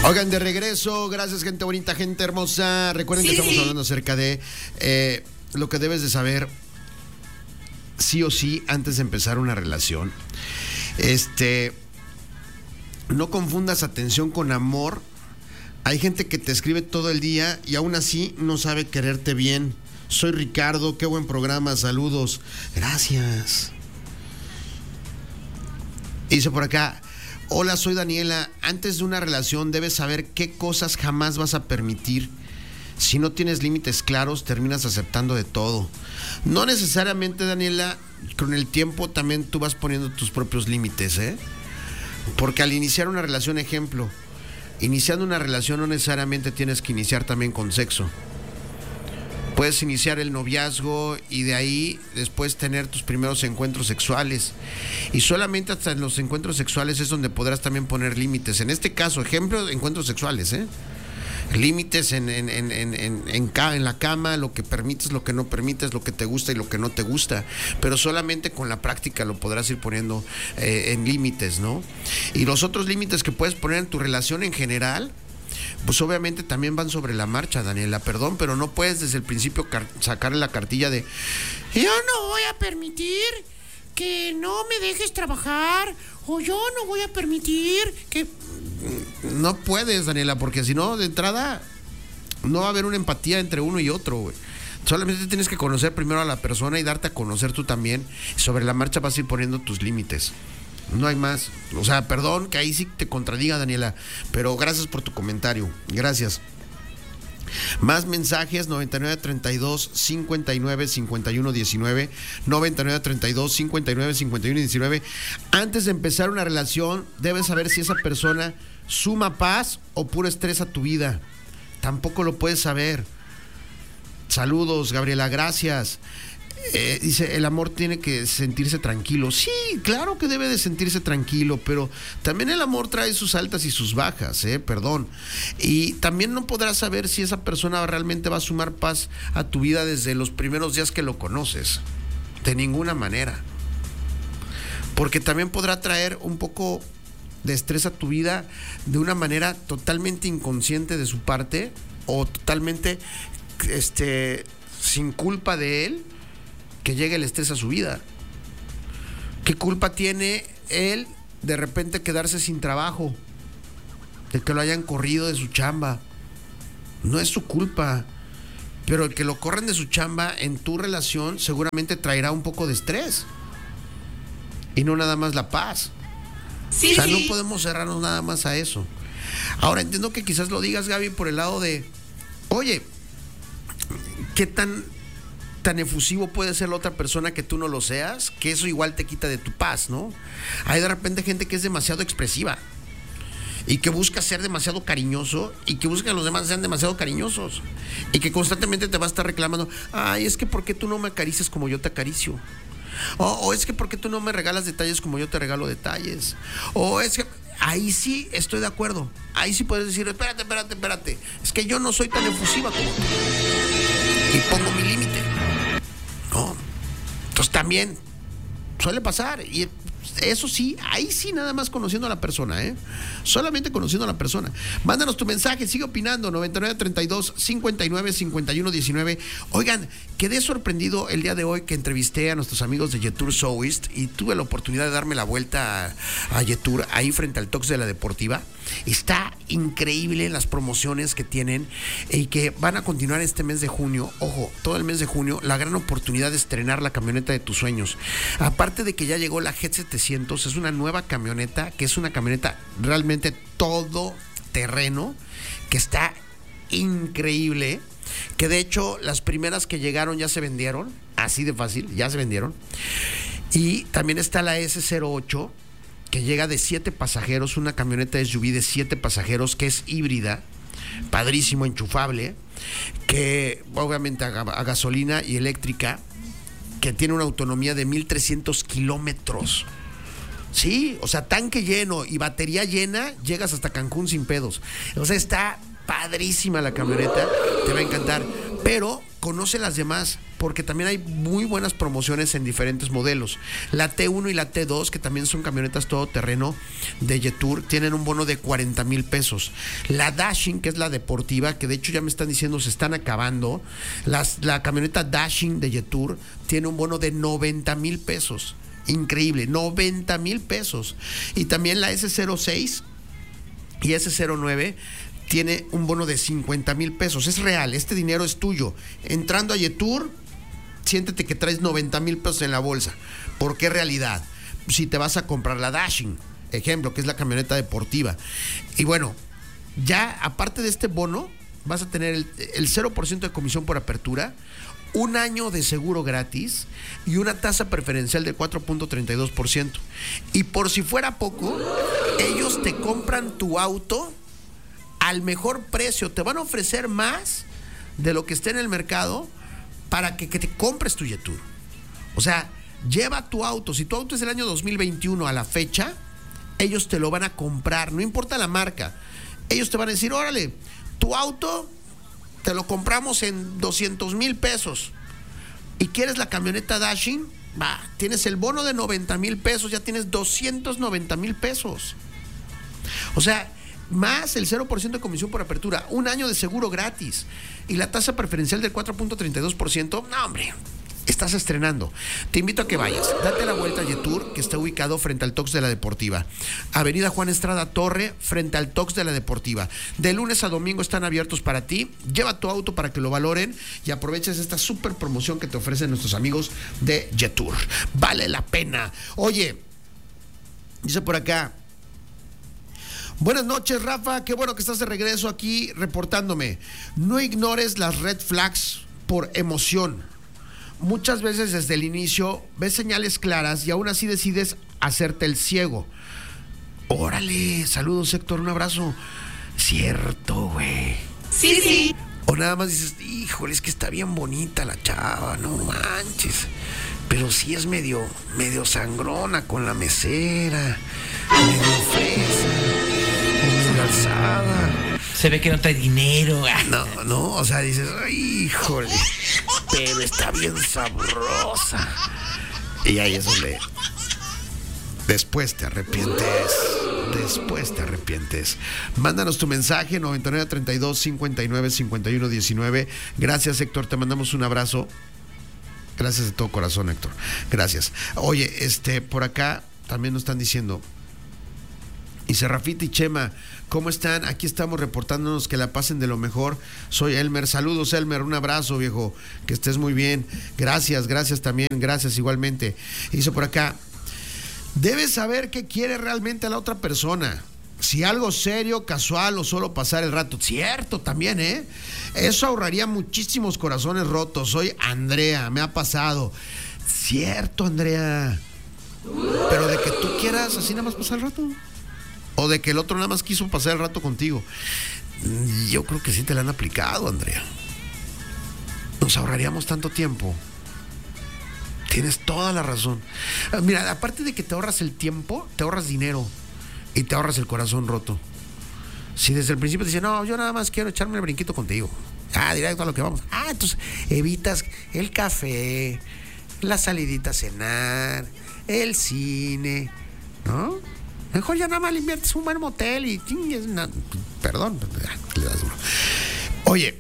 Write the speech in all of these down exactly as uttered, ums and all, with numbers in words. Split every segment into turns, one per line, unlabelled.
Oigan, de regreso, gracias gente bonita, gente hermosa. Recuerden sí, que estamos sí. hablando acerca de eh, lo que debes de saber sí o sí antes de empezar una relación. Este, no confundas atención con amor. Hay gente que te escribe todo el día y aún así no sabe quererte bien. Soy Ricardo, qué buen programa, saludos. Gracias. Dice por acá, hola, soy Daniela. Antes de una relación debes saber qué cosas jamás vas a permitir. Si no tienes límites claros, terminas aceptando de todo. No necesariamente, Daniela, con el tiempo también tú vas poniendo tus propios límites, ¿eh? Porque al iniciar una relación, ejemplo, iniciando una relación no necesariamente tienes que iniciar también con sexo. Puedes iniciar el noviazgo y de ahí después tener tus primeros encuentros sexuales. Y solamente hasta en los encuentros sexuales es donde podrás también poner límites. En este caso, ejemplo de encuentros sexuales, ¿eh? Límites en, en, en, en, en, en, en la cama, lo que permites, lo que no permites, lo que te gusta y lo que no te gusta. Pero solamente con la práctica lo podrás ir poniendo eh, en límites, ¿no? Y los otros límites que puedes poner en tu relación en general, pues obviamente también van sobre la marcha, Daniela, perdón, pero no puedes desde el principio car- sacarle la cartilla de yo no voy a permitir que no me dejes trabajar, o yo no voy a permitir que... No puedes, Daniela, porque si no, de entrada no va a haber una empatía entre uno y otro, güey. Solamente tienes que conocer primero a la persona y darte a conocer tú también. Sobre la marcha vas a ir poniendo tus límites. No hay más. O sea, perdón que ahí sí te contradiga, Daniela, pero gracias por tu comentario. Gracias. Más mensajes, noventa y nueve treinta y dos cincuenta y nueve cincuenta y uno diecinueve, noventa y nueve treinta y dos cincuenta y nueve cincuenta y uno diecinueve. Antes de empezar una relación, debes saber si esa persona suma paz o puro estrés a tu vida. Tampoco lo puedes saber. Saludos, Gabriela, gracias. Eh, dice, el amor tiene que sentirse tranquilo. Sí, claro que debe de sentirse tranquilo, pero también el amor trae sus altas y sus bajas, eh, perdón. Y también no podrás saber si esa persona realmente va a sumar paz a tu vida desde los primeros días que lo conoces. De ninguna manera. Porque también podrá traer un poco de estrés a tu vida de una manera totalmente inconsciente de su parte o totalmente este, sin culpa de él, que llegue el estrés a su vida. ¿Qué culpa tiene él de repente quedarse sin trabajo? De que lo hayan corrido de su chamba. No es su culpa. Pero el que lo corren de su chamba en tu relación seguramente traerá un poco de estrés. Y no nada más la paz. Sí, o sea, sí. No podemos cerrarnos nada más a eso. Ahora entiendo que quizás lo digas, Gaby, por el lado de, oye, ¿qué tan... tan efusivo puede ser la otra persona que tú no lo seas? Que eso igual te quita de tu paz, ¿no? Hay de repente gente que es demasiado expresiva y que busca ser demasiado cariñoso y que busca que los demás sean demasiado cariñosos y que constantemente te va a estar reclamando, ay, es que ¿por qué tú no me acaricias como yo te acaricio? O, o es que ¿por qué tú no me regalas detalles como yo te regalo detalles? O es que... Ahí sí estoy de acuerdo. Ahí sí puedes decir, espérate, espérate, espérate, es que yo no soy tan efusiva como tú y pongo mi límite. No. Entonces también suele pasar. Y eso sí, ahí sí nada más conociendo a la persona, ¿eh? Solamente conociendo a la persona. Mándanos tu mensaje, sigue opinando, noventa y nueve treinta y dos cincuenta y nueve cincuenta y uno diecinueve. Oigan, quedé sorprendido el día de hoy que entrevisté a nuestros amigos de Yetur Southeast y tuve la oportunidad de darme la vuelta a, a Yetur, ahí frente al Tox de la Deportiva. Está increíble las promociones que tienen y que van a continuar este mes de junio. Ojo, todo el mes de junio, la gran oportunidad de estrenar la camioneta de tus sueños. Aparte de que ya llegó la Jet setecientos, es una nueva camioneta, que es una camioneta realmente todo terreno, que está increíble, que de hecho las primeras que llegaron ya se vendieron, así de fácil, ya se vendieron. Y también está la ese cero ocho, que llega de siete pasajeros, una camioneta S U V de siete pasajeros que es híbrida, padrísimo, enchufable, que obviamente a, a gasolina y eléctrica, que tiene una autonomía de mil trescientos kilómetros. Sí, o sea, tanque lleno y batería llena, llegas hasta Cancún sin pedos. O sea, está padrísima la camioneta, te va a encantar. Pero conoce las demás, porque también hay muy buenas promociones en diferentes modelos. La T uno y la T dos, que también son camionetas todoterreno de Jetour, tienen un bono de cuarenta mil pesos. La Dashing, que es la deportiva, que de hecho ya me están diciendo se están acabando. Las, la camioneta Dashing de Jetour tiene un bono de noventa mil pesos. Increíble, noventa mil pesos. Y también la S cero seis y S cero nueve tiene un bono de cincuenta mil pesos. Es real, este dinero es tuyo. Entrando a Jetour, siéntete que traes noventa mil pesos en la bolsa, porque es realidad. Si te vas a comprar la Dashing, ejemplo, que es la camioneta deportiva. Y bueno, ya aparte de este bono, vas a tener el, el cero por ciento de comisión por apertura, un año de seguro gratis y una tasa preferencial de cuatro punto treinta y dos por ciento. Y por si fuera poco, ellos te compran tu auto al mejor precio. Te van a ofrecer más de lo que esté en el mercado para que, que te compres tu Jetour. O sea, lleva tu auto. Si tu auto es del año dos mil veintiuno a la fecha, ellos te lo van a comprar, no importa la marca. Ellos te van a decir, órale, tu auto te lo compramos en doscientos mil pesos. ¿Y quieres la camioneta Dashing? Va, tienes el bono de noventa mil pesos, ya tienes doscientos noventa mil pesos. O sea, más el cero por ciento de comisión por apertura, un año de seguro gratis y la tasa preferencial del cuatro punto treinta y dos por ciento. No, hombre, estás estrenando. Te invito a que vayas, date la vuelta a Jetour, que está ubicado frente al Tox de la Deportiva, Avenida Juan Estrada Torre, frente al Tox de la Deportiva. De lunes a domingo están abiertos para ti. Lleva tu auto para que lo valoren y aproveches esta súper promoción que te ofrecen nuestros amigos de Jetour. Vale la pena. Oye, dice por acá, buenas noches, Rafa, qué bueno que estás de regreso aquí reportándome. No ignores las red flags por emoción. Muchas veces desde el inicio ves señales claras y aún así decides hacerte el ciego. Órale, saludos, Héctor, un abrazo. Cierto, güey.
Sí, sí.
O nada más dices, híjole, es que está bien bonita la chava, no manches. Pero sí es medio, medio sangrona con la mesera, medio fresa, medio alzada.
Se ve que no trae dinero.
No, no, o sea, dices, ay, híjole, pero está bien sabrosa. Y ahí es donde después te arrepientes. Después te arrepientes. Mándanos tu mensaje, noventa y nueve, treinta y dos, cincuenta y nueve, cincuenta y uno, diecinueve. Gracias, Héctor, te mandamos un abrazo. Gracias de todo corazón, Héctor. Gracias. Oye, este, por acá también nos están diciendo, dice Rafita y Chema, ¿cómo están? Aquí estamos reportándonos, que la pasen de lo mejor. Soy Elmer. Saludos, Elmer. Un abrazo, viejo. Que estés muy bien. Gracias, gracias también. Gracias igualmente. Dice por acá, debes saber qué quiere realmente la otra persona. Si algo serio, casual o solo pasar el rato. Cierto, también, ¿eh? Eso ahorraría muchísimos corazones rotos. Soy Andrea, me ha pasado. Cierto, Andrea. Pero de que tú quieras así nada más pasar el rato. O de que el otro nada más quiso pasar el rato contigo. Yo creo que sí te la han aplicado, Andrea. Nos ahorraríamos tanto tiempo. Tienes toda la razón. Mira, aparte de que te ahorras el tiempo, te ahorras dinero y te ahorras el corazón roto. Si desde el principio te dicen, no, yo nada más quiero echarme el brinquito contigo. Ah, directo a lo que vamos. Ah, entonces evitas el café, la salidita a cenar, el cine, ¿no? Mejor ya nada más le inviertes un buen motel y chingues una... Perdón, le das duro. Oye,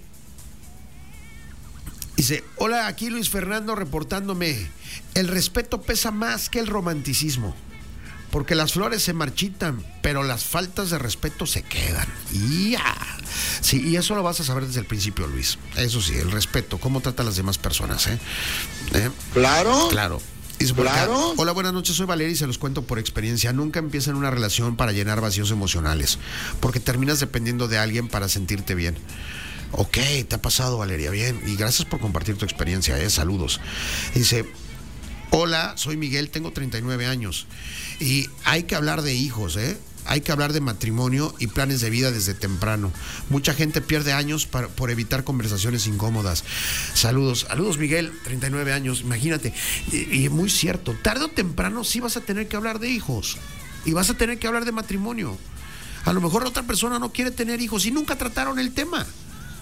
dice, hola, aquí Luis Fernando reportándome. El respeto pesa más que el romanticismo, porque las flores se marchitan, pero las faltas de respeto se quedan. ¡Ya! Sí, y eso lo vas a saber desde el principio, Luis. Eso sí, el respeto, cómo trata a las demás personas, ¿eh? ¿Eh?
Claro.
Claro. Claro. Hola, buenas noches, soy Valeria y se los cuento por experiencia. Nunca empieza en una relación para llenar vacíos emocionales, porque terminas dependiendo de alguien para sentirte bien. Ok, te ha pasado, Valeria, bien. Y gracias por compartir tu experiencia, ¿eh? Saludos. Dice, hola, soy Miguel, tengo treinta y nueve años. Y hay que hablar de hijos, ¿eh? Hay que hablar de matrimonio y planes de vida desde temprano. Mucha gente pierde años para, por evitar conversaciones incómodas. Saludos, saludos Miguel, treinta y nueve años, imagínate. Y, y muy cierto, tarde o temprano sí vas a tener que hablar de hijos. Y vas a tener que hablar de matrimonio. A lo mejor la otra persona no quiere tener hijos y nunca trataron el tema.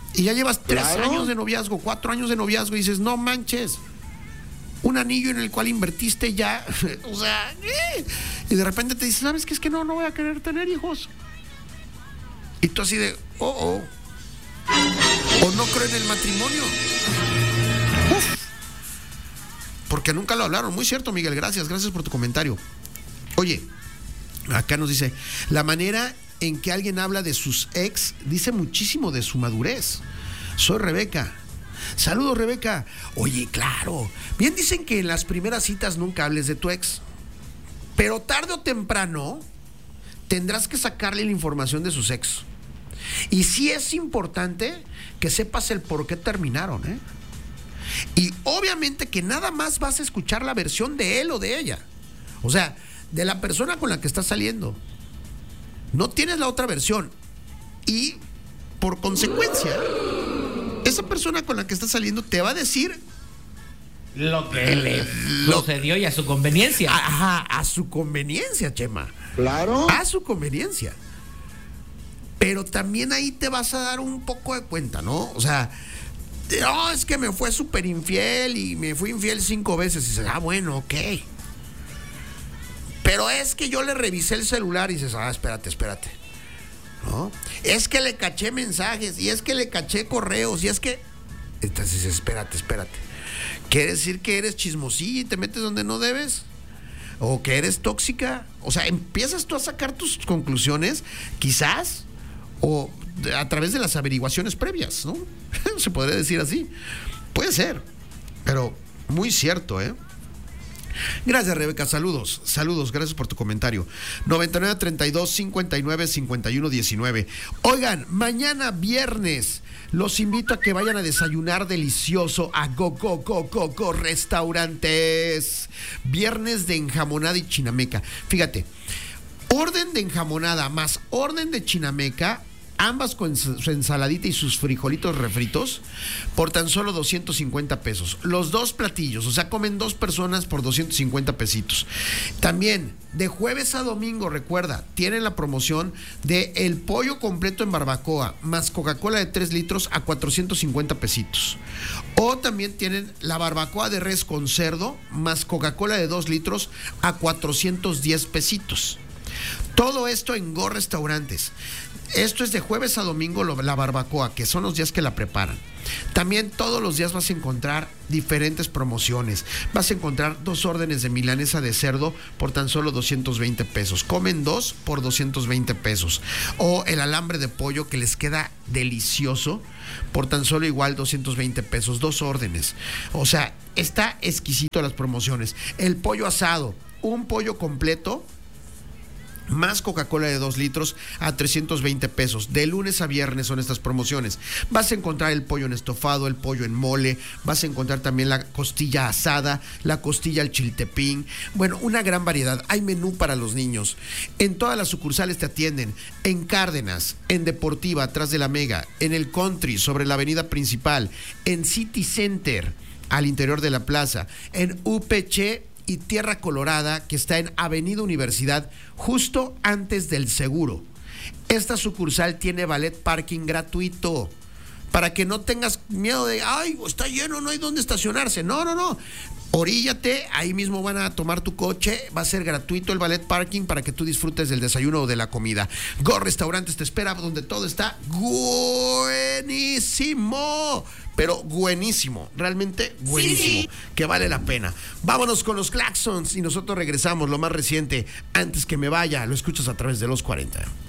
Y ya llevas tres
Claro.
años de noviazgo, cuatro años de noviazgo y dices, no manches, un anillo en el cual invertiste ya, o sea, ¿eh? Y de repente te dices, ¿sabes qué? Es que no, no voy a querer tener hijos. Y tú así de, oh, oh. O no creo en el matrimonio. Uf. Porque nunca lo hablaron. Muy cierto, Miguel, gracias, gracias por tu comentario. Oye, acá nos dice, la manera en que alguien habla de sus ex dice muchísimo de su madurez. Soy Rebeca. Saludos, Rebeca. Oye, claro, bien dicen que en las primeras citas nunca hables de tu ex, pero tarde o temprano tendrás que sacarle la información de sus ex. Y sí es importante que sepas el por qué terminaron, ¿eh? Y obviamente que nada más vas a escuchar la versión de él o de ella. O sea, de la persona con la que estás saliendo. No tienes la otra versión. Y por consecuencia, esa persona con la que estás saliendo te va a decir
Lo que le
Lo-
sucedió y a su conveniencia.
ajá, a su conveniencia, Chema.
Claro.
A su conveniencia. Pero también ahí te vas a dar un poco de cuenta, ¿no? O sea, no, es que me fue súper infiel y me fui infiel cinco veces. Y dices, ah, bueno, ok. Pero es que yo le revisé el celular y dices, ah, espérate, espérate. ¿No? Es que le caché mensajes y es que le caché correos y es que... Entonces dices, espérate, espérate. ¿Quiere decir que eres chismosilla y te metes donde no debes? ¿O que eres tóxica? O sea, empiezas tú a sacar tus conclusiones, quizás, o a través de las averiguaciones previas, ¿no? Se podría decir así. Puede ser, pero muy cierto, ¿eh? Gracias, Rebeca, saludos, saludos, gracias por tu comentario. noventa y nueve, treinta y dos, cincuenta y nueve, cincuenta y uno, diecinueve. Oigan, mañana viernes los invito a que vayan a desayunar delicioso a Go Go Go Go Go Restaurantes. Viernes de enjamonada y chinameca. Fíjate, orden de enjamonada más orden de chinameca, ambas con su ensaladita y sus frijolitos refritos, por tan solo doscientos cincuenta pesos. Los dos platillos, o sea, comen dos personas por doscientos cincuenta pesitos. También, de jueves a domingo, recuerda, tienen la promoción de el pollo completo en barbacoa, más Coca-Cola de tres litros a cuatrocientos cincuenta pesitos. O también tienen la barbacoa de res con cerdo, más Coca-Cola de dos litros a cuatrocientos diez pesitos. Todo esto en Go Restaurantes. Esto es de jueves a domingo la barbacoa, que son los días que la preparan. También todos los días vas a encontrar diferentes promociones. Vas a encontrar dos órdenes de milanesa de cerdo por tan solo doscientos veinte pesos. Comen dos por doscientos veinte pesos. O el alambre de pollo que les queda delicioso por tan solo igual doscientos veinte pesos. Dos órdenes. O sea, está exquisito las promociones. El pollo asado, un pollo completo más Coca-Cola de dos litros a trescientos veinte pesos. De lunes a viernes son estas promociones. Vas a encontrar el pollo en estofado, el pollo en mole, vas a encontrar también la costilla asada, la costilla al chiltepín. Bueno, una gran variedad. Hay menú para los niños. En todas las sucursales te atienden. En Cárdenas, en Deportiva, atrás de la Mega, en el Country, sobre la avenida principal, en City Center, al interior de la plaza, en U P C y Tierra Colorada, que está en Avenida Universidad, justo antes del Seguro. Esta sucursal tiene valet parking gratuito, para que no tengas miedo de, ay, está lleno, no hay dónde estacionarse. No, no, no. Oríllate, ahí mismo van a tomar tu coche, va a ser gratuito el valet parking para que tú disfrutes del desayuno o de la comida. Go Restaurantes te espera, donde todo está buenísimo, pero buenísimo, realmente buenísimo, sí, sí, que vale la pena. Vámonos con los Claxons y nosotros regresamos, lo más reciente, antes que me vaya, lo escuchas a través de los cuarenta.